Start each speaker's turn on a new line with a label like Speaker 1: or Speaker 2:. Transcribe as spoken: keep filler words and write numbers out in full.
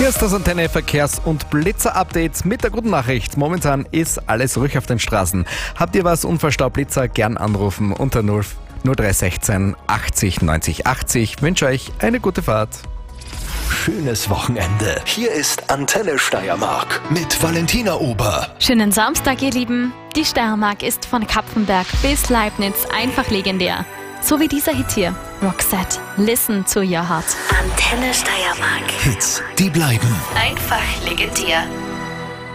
Speaker 1: Hier ist das Antenne Verkehrs- und Blitzer-Update mit der guten Nachricht. Momentan ist alles ruhig auf den Straßen. Habt ihr was, Unfallstau-Blitzer, gern anrufen unter null drei eins sechs achtzig neunzig achtzig. Wünsche euch eine gute Fahrt.
Speaker 2: Schönes Wochenende. Hier ist Antenne Steiermark mit Valentina Ober.
Speaker 3: Schönen Samstag, ihr Lieben. Die Steiermark ist von Kapfenberg bis Leibniz einfach legendär. So wie dieser Hit hier. Roxette, Listen to Your Heart.
Speaker 4: Antenne Steiermark.
Speaker 2: Hits, die bleiben.
Speaker 4: Einfach legendär.